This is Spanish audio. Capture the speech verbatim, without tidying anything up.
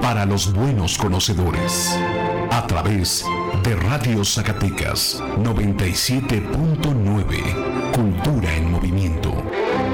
para los buenos conocedores. A través de Radio Zacatecas noventa y siete punto nueve.